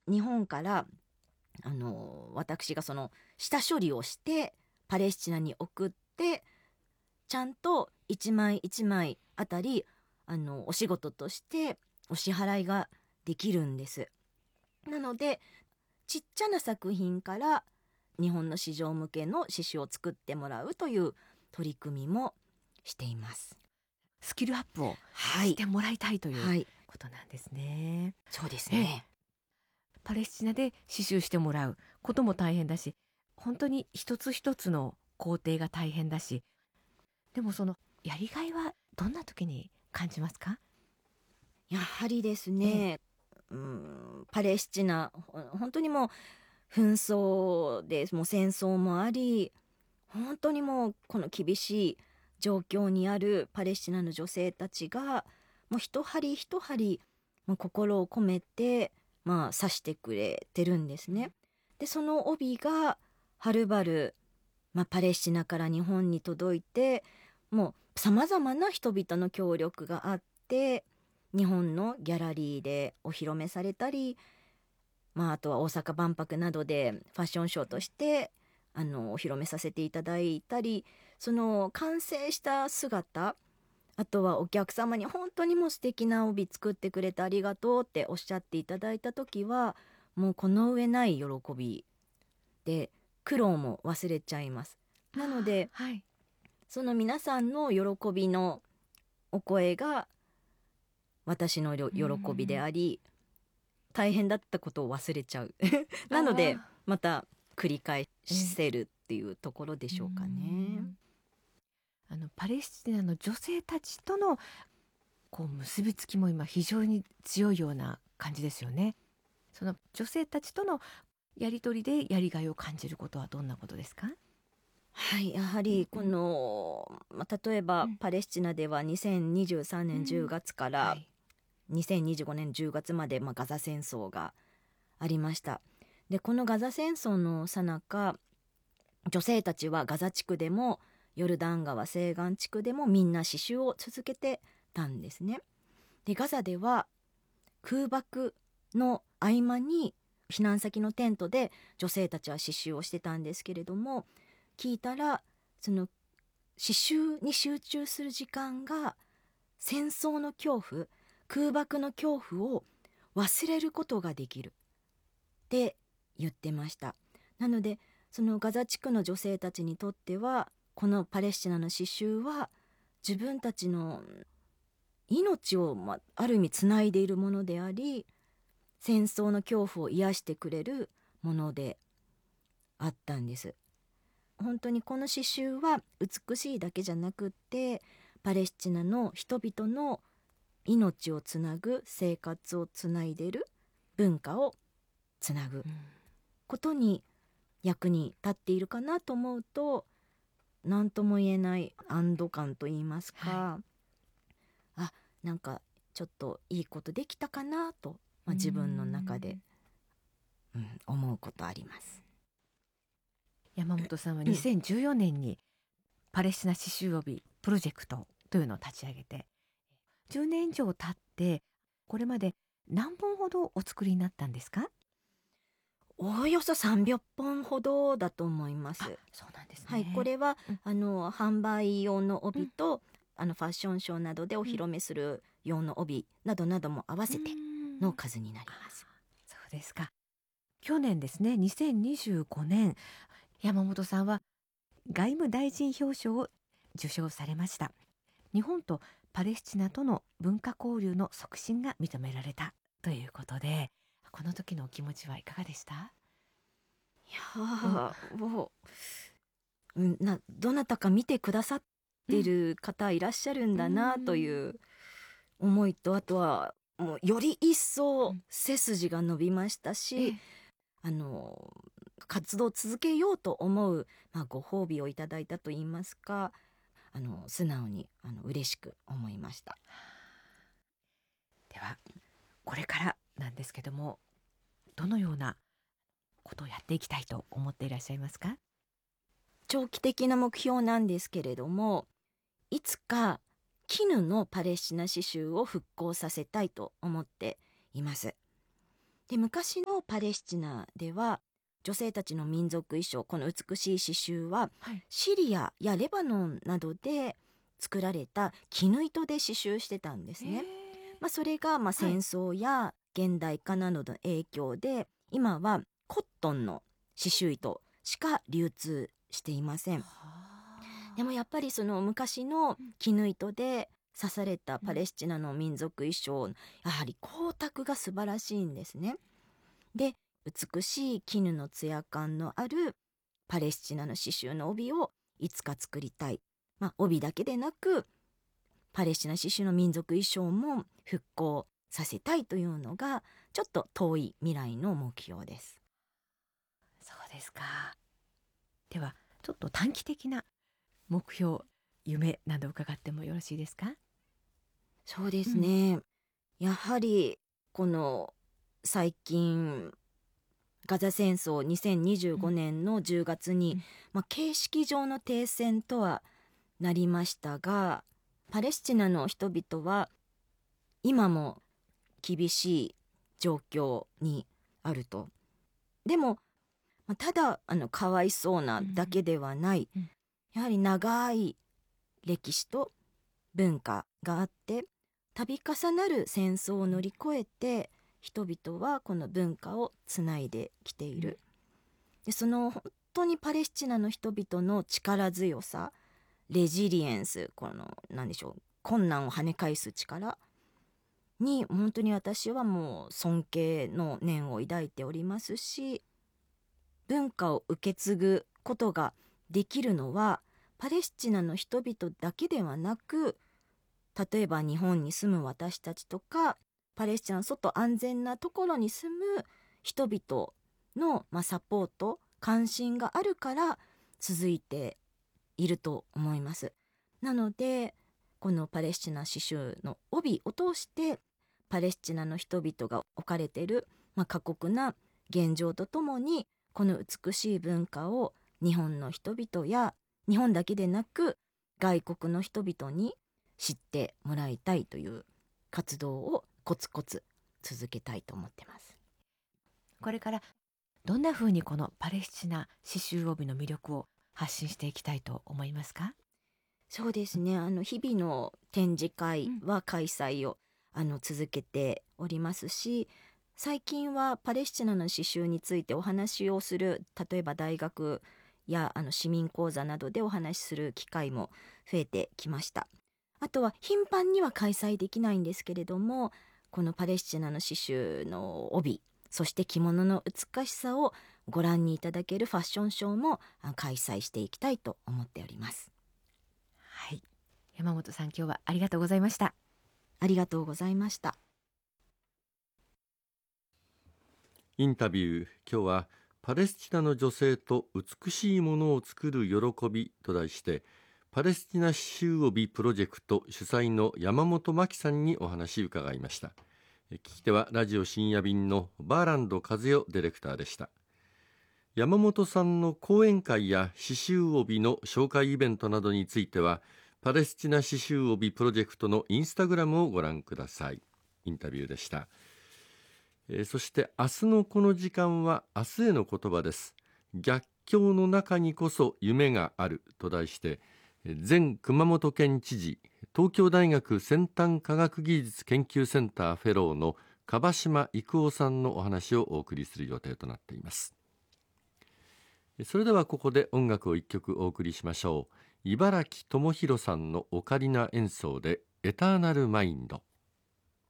日本から私がその下処理をしてパレスチナに送って、ちゃんと一枚一枚あたりお仕事としてお支払いができるんです。なのでちっちゃな作品から日本の市場向けの刺繍を作ってもらうという取り組みもしています。 スキルアップをはいしてもらいたいというはい、 ことなんですね。 そうですね。 パレスチナで刺繍してもらうことも大変だし、本当に一つ一つの工程が大変だし、でもそのやりがいはどんな時に感じますか？ やはりですね、パレスチナ本当にもう紛争でもう戦争もあり、本当にもうこの厳しい状況にあるパレスチナの女性たちがもう一針一針もう心を込めて刺してくれてるんですね。でその帯がはるばる、パレスチナから日本に届いて、もうさまざまな人々の協力があって日本のギャラリーでお披露目されたり、あとは大阪万博などでファッションショーとしてお披露目させていただいたり、その完成した姿、あとはお客様に本当にもう素敵な帯作ってくれてありがとうっておっしゃっていただいた時は、もうこの上ない喜びで苦労も忘れちゃいます。なのではい、 その皆さんの喜びのお声が私の喜びであり、大変だったことを忘れちゃうなのでまた繰り返せるっていうところでしょうかね。 パレスチナの女性たちとのこう結びつきも今非常に強いような感じですよね。その女性たちとのやり取りでやりがいを感じることはどんなことですか？ はい、やはりこの、例えばパレスチナでは2023年10月から2025年10月まで、ガザ戦争がありました。でこのガザ戦争の最中、女性たちはガザ地区でもヨルダン川西岸地区でもみんな刺繍を続けてたんですね。でガザでは空爆の合間に避難先のテントで女性たちは刺繍をしてたんですけれども、聞いたらその刺繍に集中する時間が戦争の恐怖、空爆の恐怖を忘れることができるって言ってました。なのでそのガザ地区の女性たちにとってはこのパレスチナの刺繍は自分たちの命を、ある意味つないでいるものであり、戦争の恐怖を癒してくれるものであったんです。本当にこの刺繍は美しいだけじゃなくって、パレスチナの人々の命をつなぐ、生活をつないでいる、文化をつなぐことに役に立っているかなと思うと、何とも言えない安堵感と言いますか、なんかちょっといいことできたかなと、自分の中で、思うことあります。 山本さんは2014年にパレスチナ刺繍帯プロジェクトというのを立ち上げて、10年以上経ってこれまで何本ほどお作りになったんですか？ おおよそ300本ほどだと思います。 そうなんですね。 はい、これは、販売用の帯と、ファッションショーなどでお披露目する用の帯などなども合わせての数になります。 そうですか。去年ですね、2025年、山本さんは外務大臣表彰を受賞されました。日本とパレスチナとの文化交流の促進が認められたということで、この時のお気持ちはいかがでした？ いやもう、どなたか見てくださってる方いらっしゃるんだなという思いと、あとはもうより一層背筋が伸びましたし、活動を続けようと思う、ご褒美をいただいたといいますか、素直に嬉しく思いました。 ではこれからなんですけども、どのようなことをやっていきたいと思っていらっしゃいますか？ 長期的な目標なんですけれども、いつか絹のパレスチナ刺繍を復興させたいと思っています。 で、昔のパレスチナでは女性たちの民族衣装、この美しい刺繍ははい。 シリアやレバノンなどで作られた絹糸で刺繍してたんですね。それが戦争や現代化などの影響で、今はコットンの刺繍糸しか流通していません。でもやっぱりその昔の絹糸で刺されたパレスチナの民族衣装、やはり光沢が素晴らしいんですね。で、美しい絹のツヤ感のあるパレスチナの刺繍の帯をいつか作りたい。帯だけでなくパレスチナ刺繍の民族衣装も復興させたいというのがちょっと遠い未来の目標です。 そうですか。ではちょっと短期的な目標、夢など伺ってもよろしいですか？ そうですね、やはりこの最近ガザ戦争2025年の10月に、形式上の停戦とはなりましたが、パレスチナの人々は今も厳しい状況にあると。でもただかわいそうなだけではない、やはり長い歴史と文化があって、度重なる戦争を乗り越えて人々はこの文化をつないできている。で、その本当にパレスチナの人々の力強さ、レジリエンス、この何でしょう、困難を跳ね返す力に本当に私はもう尊敬の念を抱いておりますし、文化を受け継ぐことができるのはパレスチナの人々だけではなく、例えば日本に住む私たちとか、パレスチナの外安全なところに住む人々の、サポート関心があるから続いていると思います。なのでこのパレスチナ刺繍の帯を通してパレスチナの人々が置かれている、過酷な現状とともにこの美しい文化を日本の人々や日本だけでなく外国の人々に知ってもらいたいという活動をコツコツ続けたいと思ってます。 これからどんな風にこのパレスチナ刺繍帯の魅力を発信していきたいと思いますか？ そうですね、日々の展示会は開催を続けておりますし、最近はパレスチナの刺繍についてお話をする、例えば大学や市民講座などでお話しする機会も増えてきました。あとは頻繁には開催できないんですけれども、このパレスチナの刺繍の帯、そして着物の美しさをご覧にいただけるファッションショーも開催していきたいと思っております。 はい、山本さん、今日はありがとうございました。 ありがとうございました。 インタビュー、今日はパレスチナの女性と美しいものを作る喜びと題して、パレスチナ刺繍帯プロジェクト主催の山本真紀さんにお話を伺いました。聞き手はラジオ深夜便のバーランド和代ディレクターでした。山本さんの講演会や刺繍帯の紹介イベントなどについては、パレスチナ刺繍帯プロジェクトのインスタグラムをご覧ください。インタビューでした。そして明日のこの時間は明日への言葉です。逆境の中にこそ夢があると題して、前熊本県知事、東京大学先端科学技術研究センターフェローの樺島郁夫さんのお話をお送りする予定となっています。それではここで音楽を一曲お送りしましょう。茨城智弘さんのオカリナ演奏でエターナルマインド。